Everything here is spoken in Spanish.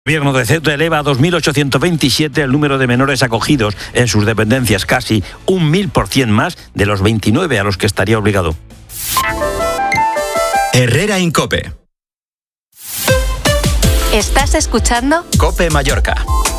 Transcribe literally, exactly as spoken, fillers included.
El gobierno de Ceuta eleva a dos mil ochocientos veintisiete el número de menores acogidos en sus dependencias, casi un mil por ciento más de los veintinueve a los que estaría obligado. Herrera en COPE. ¿Estás escuchando? COPE Mallorca.